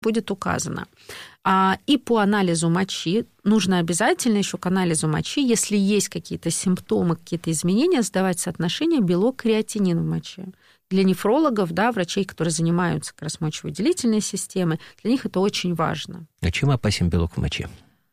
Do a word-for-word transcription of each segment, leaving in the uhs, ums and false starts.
будет указано. И по анализу мочи нужно обязательно еще к анализу мочи, если есть какие-то симптомы, какие-то изменения, сдавать соотношение белок-креатинин в моче. Для нефрологов, да, врачей, которые занимаются как раз мочевыделительной системой, для них это очень важно. А чем опасен белок в моче?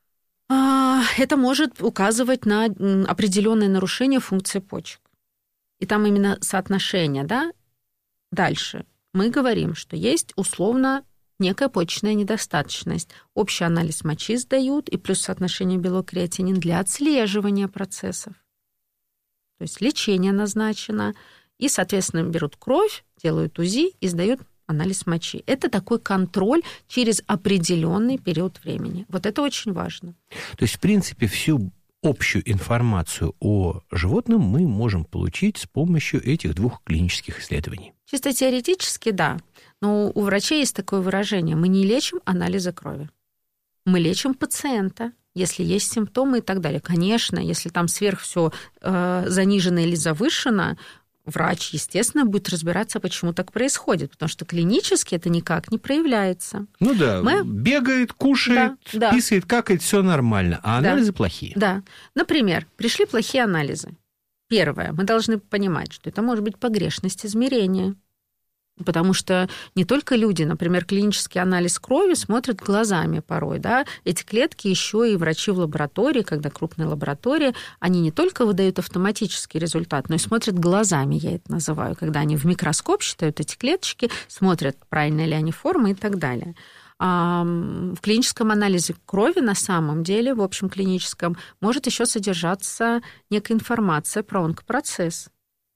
Это может указывать на определенные нарушения функции почек. И там именно соотношение, да. Дальше мы говорим, что есть условно некая почечная недостаточность. Общий анализ мочи сдают, и плюс соотношение белок-креатинин для отслеживания процессов. То есть лечение назначено, и, соответственно, берут кровь, делают УЗИ и сдают анализ мочи. Это такой контроль через определенный период времени. Вот это очень важно. То есть, в принципе, всю общую информацию о животном мы можем получить с помощью этих двух клинических исследований. Чисто теоретически, да. Но у врачей есть такое выражение: мы не лечим анализы крови. Мы лечим пациента, если есть симптомы и так далее. Конечно, если там сверх все э, занижено или завышено, врач, естественно, будет разбираться, почему так происходит, потому что клинически это никак не проявляется. Ну да, Мы... бегает, кушает, да, писает, да. какает, все нормально, а анализы да. плохие. Да. Например, пришли плохие анализы. Первое, мы должны понимать, что это может быть погрешность измерения. Потому что не только люди, например, клинический анализ крови смотрят глазами порой, да, эти клетки еще и врачи в лаборатории, когда крупная лаборатория, они не только выдают автоматический результат, но и смотрят глазами, я это называю, когда они в микроскоп считают эти клеточки, смотрят, правильно ли они формы и так далее. А в клиническом анализе крови на самом деле, в общем клиническом, может еще содержаться некая информация про онкопроцесс.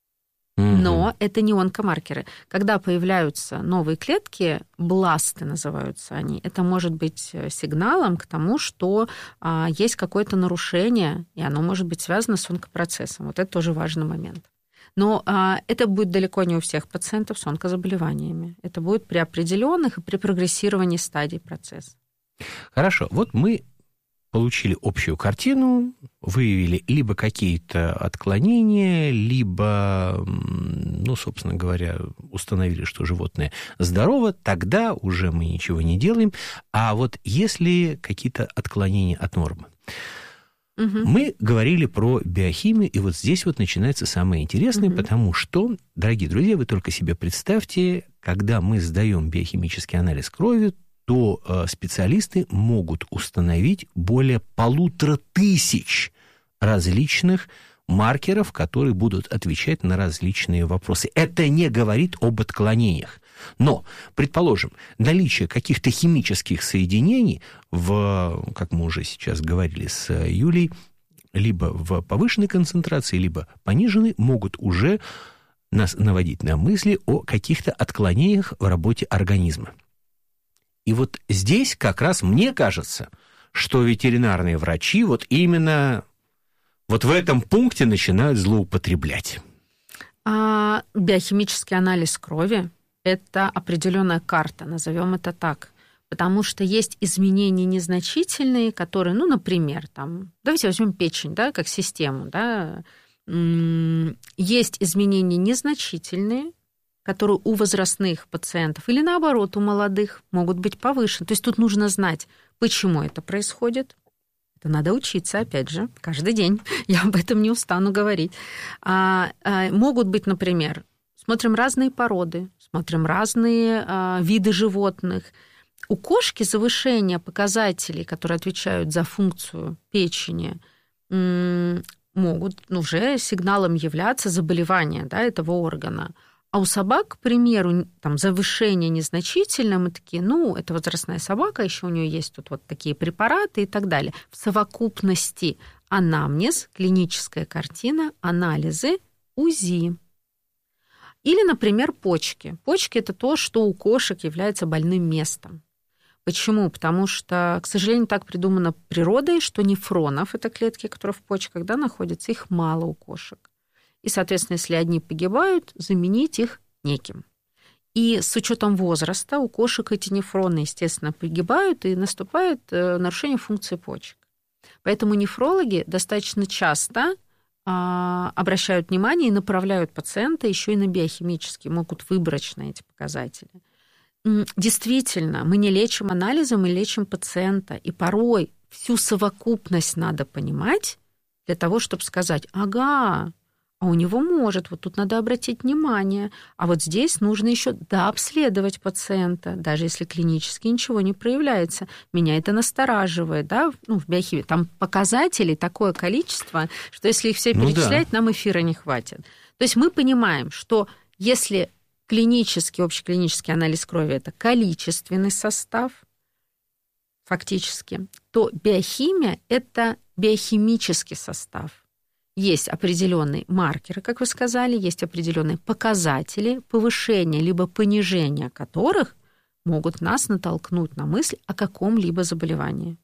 Но это не онкомаркеры. Когда появляются новые клетки, бласты называются они, это может быть сигналом к тому, что а, есть какое-то нарушение, и оно может быть связано с онкопроцессом. Вот это тоже важный момент. Но а, это будет далеко не у всех пациентов с онкозаболеваниями. Это будет при определенных и при прогрессировании стадий процесса. Хорошо, вот мы получили общую картину, выявили либо какие-то отклонения, либо, ну, собственно говоря, установили, что животное здорово, тогда уже мы ничего не делаем. А вот если какие-то отклонения от нормы? Угу. Мы говорили про биохимию, и вот здесь вот начинается самое интересное, угу. потому что, дорогие друзья, вы только себе представьте, когда мы сдаем биохимический анализ крови, то специалисты могут установить более полутора тысяч различных маркеров, которые будут отвечать на различные вопросы. Это не говорит об отклонениях. Но, предположим, наличие каких-то химических соединений, в, как мы уже сейчас говорили с Юлей, либо в повышенной концентрации, либо пониженной, могут уже нас наводить на мысли о каких-то отклонениях в работе организма. И вот здесь как раз мне кажется, что ветеринарные врачи вот именно вот в этом пункте начинают злоупотреблять. А биохимический анализ крови – это определенная карта, назовем это так, потому что есть изменения незначительные, которые, ну, например, там, давайте возьмем печень, да, как систему, да, есть изменения незначительные, которые у возрастных пациентов или, наоборот, у молодых могут быть повышены. То есть тут нужно знать, почему это происходит. Это надо учиться, опять же, каждый день. Я об этом не устану говорить. А, а, могут быть, например, смотрим разные породы, смотрим разные а, виды животных. У кошки завышение показателей, которые отвечают за функцию печени, м- могут уже сигналом являться заболевания, да, этого органа. А у собак, к примеру, там завышение незначительное, мы такие, ну, это возрастная собака, еще у нее есть тут вот такие препараты и так далее. В совокупности анамнез, клиническая картина, анализы, УЗИ. Или, например, почки. Почки – это то, что у кошек является больным местом. Почему? Потому что, к сожалению, так придумано природой, что нефронов, это клетки, которые в почках, да, находятся, их мало у кошек. И, соответственно, если одни погибают, заменить их неким. И с учетом возраста у кошек эти нефроны, естественно, погибают, и наступает нарушение функции почек. Поэтому нефрологи достаточно часто обращают внимание и направляют пациента еще и на биохимические, могут выборочно эти показатели. действительно, мы не лечим анализом, мы лечим пациента. И порой всю совокупность надо понимать для того, чтобы сказать, ага, а у него может, вот тут надо обратить внимание, а вот здесь нужно еще дообследовать пациента, даже если клинически ничего не проявляется. Меня это настораживает, да, ну, в биохимии. Там показателей такое количество, что если их все перечислять, ну, да, нам эфира не хватит. То есть мы понимаем, что если клинический, общеклинический анализ крови – это количественный состав, фактически, то биохимия – это биохимический состав. Есть определенные маркеры, как вы сказали, есть определенные показатели повышения либо понижения которых могут нас натолкнуть на мысль о каком-либо заболевании.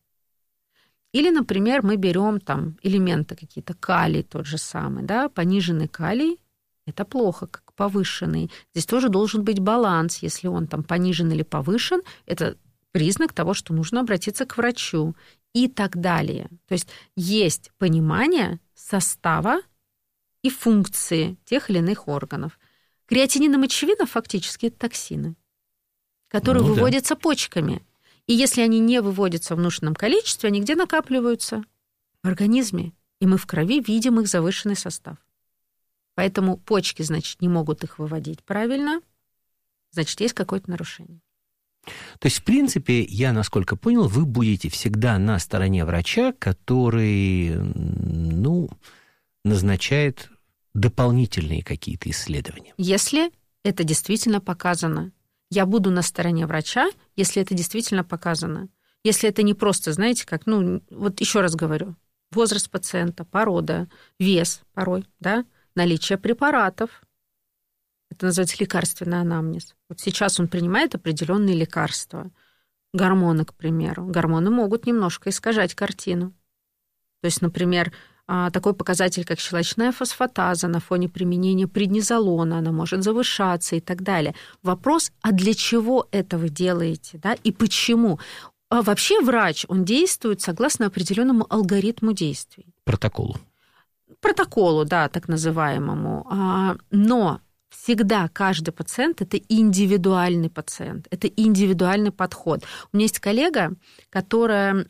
Или, например, мы берем там элементы какие-то, калий тот же самый, да, пониженный калий – это плохо, как повышенный. Здесь тоже должен быть баланс, если он там понижен или повышен, это признак того, что нужно обратиться к врачу и так далее. То есть есть понимание состава и функции тех или иных органов. Креатинин и мочевина фактически это токсины, которые ну, выводятся да. почками. И если они не выводятся в нужном количестве, они где накапливаются? В организме. И мы в крови видим их завышенный состав. Поэтому почки, значит, не могут их выводить правильно, значит, есть какое-то нарушение. То есть, в принципе, я, насколько понял, вы будете всегда на стороне врача, который, ну, назначает дополнительные какие-то исследования. Если это действительно показано. Я буду на стороне врача, если это действительно показано. Если это не просто, знаете, как, ну, вот еще раз говорю, возраст пациента, порода, вес порой, да, наличие препаратов. Это называется лекарственный анамнез. Вот сейчас он принимает определенные лекарства. Гормоны, к примеру. Гормоны могут немножко искажать картину. То есть, например, такой показатель, как щелочная фосфатаза на фоне применения преднизолона, она может завышаться и так далее. Вопрос, а для чего это вы делаете, да, и почему? А вообще врач, он действует согласно определенному алгоритму действий. Протоколу. Протоколу, да, так называемому. Но всегда каждый пациент – это индивидуальный пациент, это индивидуальный подход. У меня есть коллега, которая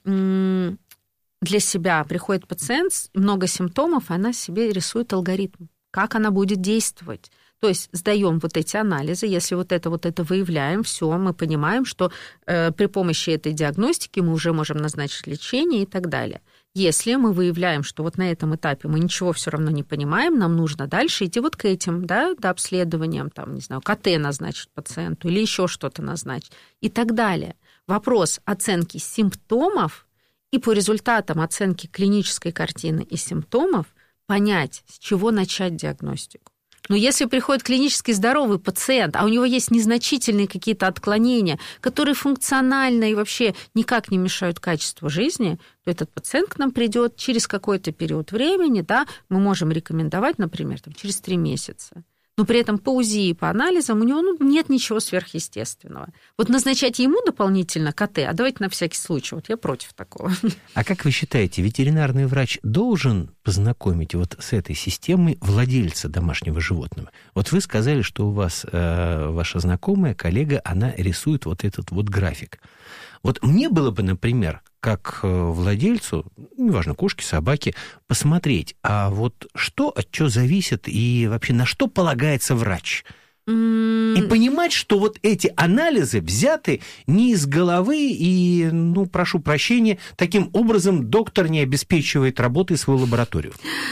для себя приходит пациент, много симптомов, и она себе рисует алгоритм, как она будет действовать. То есть сдаем вот эти анализы, если вот это, вот это выявляем, все, мы понимаем, что э, при помощи этой диагностики мы уже можем назначить лечение и так далее. Если мы выявляем, что вот на этом этапе мы ничего все равно не понимаем, нам нужно дальше идти вот к этим, да, до обследованиям, там, не знаю, КТ назначить пациенту или еще что-то назначить и так далее. Вопрос оценки симптомов и по результатам оценки клинической картины и симптомов понять, с чего начать диагностику. Но если приходит клинически здоровый пациент, а у него есть незначительные какие-то отклонения, которые функционально и вообще никак не мешают качеству жизни, то этот пациент к нам придет через какой-то период времени, да, мы можем рекомендовать, например, там, через три месяца. Но при этом по УЗИ и по анализам у него ну, нет ничего сверхъестественного. Вот назначать ему дополнительно КТ, а давайте на всякий случай, вот я против такого. А как вы считаете, ветеринарный врач должен познакомить вот с этой системой владельца домашнего животного? Вот вы сказали, что у вас э, ваша знакомая, коллега, она рисует вот этот вот график. Вот мне было бы, например, как владельцу, неважно, кошки, собаки, посмотреть, а вот что от чего зависит и вообще на что полагается врач. Mm. И понимать, что вот эти анализы взяты не из головы, и, ну, прошу прощения, таким образом доктор не обеспечивает работой свою лабораторию.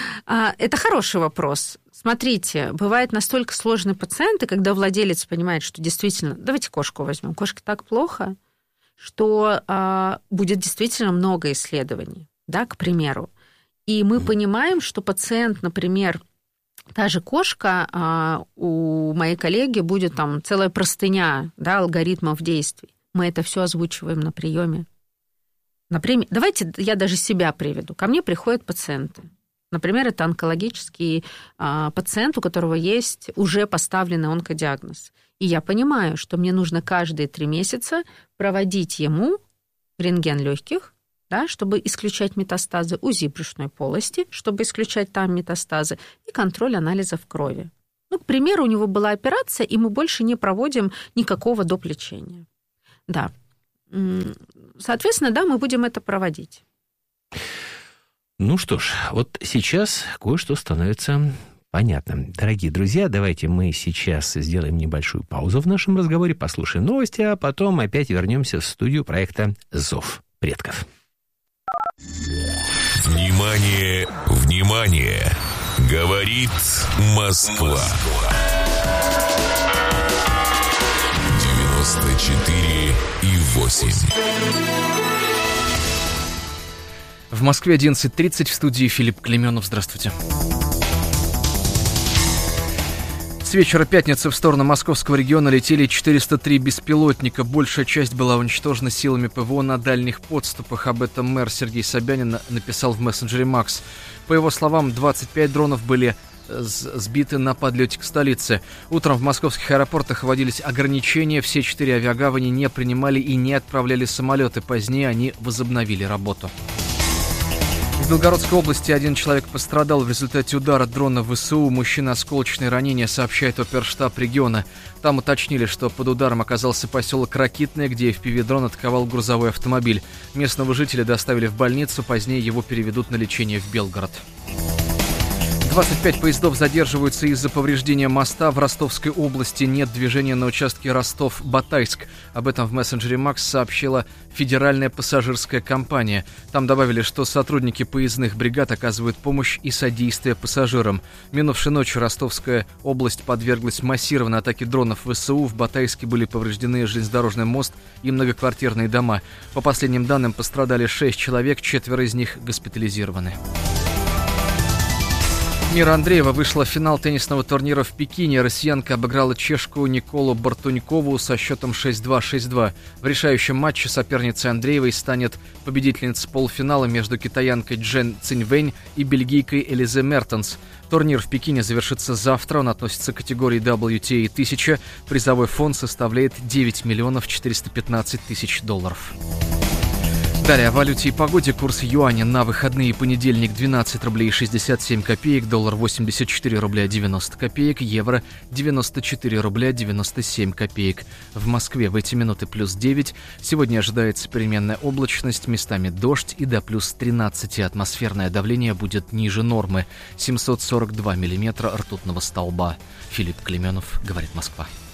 Это хороший вопрос. Смотрите, бывают настолько сложные пациенты, когда владелец понимает, что действительно, давайте кошку возьмем, кошке так плохо, что а, будет действительно много исследований, да, к примеру. И мы понимаем, что пациент, например, та же кошка, а, у моей коллеги будет там целая простыня, да, алгоритмов действий. Мы это все озвучиваем на приеме. Например, давайте я даже себя приведу. Ко мне приходят пациенты. Например, это онкологический а, пациент, у которого есть уже поставленный онкодиагноз. И я понимаю, что мне нужно каждые три месяца проводить ему рентген легких, да, чтобы исключать метастазы, УЗИ брюшной полости, чтобы исключать там метастазы, и контроль анализов крови. Ну, Ну, к примеру, у него была операция, и мы больше не проводим никакого доп. Лечения. Да. Соответственно, да, мы будем это проводить. Ну что ж, вот сейчас кое-что становится понятно. Дорогие друзья, давайте мы сейчас сделаем небольшую паузу в нашем разговоре, послушаем новости, а потом опять вернемся в студию проекта «Зов предков». Внимание, внимание! Говорит Москва. девяносто четыре и восемь. В Москве одиннадцать тридцать, в студии Филипп Клеменов. Здравствуйте. С вечера пятницы в сторону московского региона летели четыреста три беспилотника. Большая часть была уничтожена силами ПВО на дальних подступах. Об этом мэр Сергей Собянин написал в мессенджере Макс. По его словам, двадцать пять дронов были сбиты на подлете к столице. Утром в московских аэропортах вводились ограничения. Все четыре авиагавани не принимали и не отправляли самолеты. Позднее они возобновили работу. В Белгородской области один человек пострадал в результате удара дрона ВСУ. Мужчина осколочные ранения, сообщает оперштаб региона. Там уточнили, что под ударом оказался поселок Ракитное, где эф пи ви-дрон атаковал грузовой автомобиль. Местного жителя доставили в больницу, позднее его переведут на лечение в Белгород. двадцать пять поездов задерживаются из-за повреждения моста в Ростовской области. Нет движения на участке Ростов-Батайск. Об этом в мессенджере Макс сообщила Федеральная пассажирская компания. Там добавили, что сотрудники поездных бригад оказывают помощь и содействие пассажирам. Минувшей ночью Ростовская область подверглась массированной атаке дронов ВСУ. В Батайске были повреждены железнодорожный мост и многоквартирные дома. По последним данным, пострадали шесть человек, четверо из них госпитализированы. Мира Андреева вышла в финал теннисного турнира в Пекине. Россиянка обыграла чешку Николу Бартунькову со счетом шесть-два, шесть-два. В решающем матче соперницей Андреевой станет победительница полуфинала между китаянкой Джен Циньвэнь и бельгийкой Элизе Мертенс. Турнир в Пекине завершится завтра. Он относится к категории дабл ю ти эй тысяча. Призовой фонд составляет девять миллионов четыреста пятнадцать тысяч долларов. Далее о валюте и погоде. Курс юаня на выходные: понедельник двенадцать рублей шестьдесят семь копеек, доллар восемьдесят четыре рубля девяносто копеек, евро девяносто четыре рубля девяносто семь копеек. В Москве в эти минуты плюс девять. Сегодня ожидается переменная облачность, местами дождь и до плюс тринадцать. Атмосферное давление будет ниже нормы. семьсот сорок два миллиметра ртутного столба. Филипп Клеменов, говорит Москва.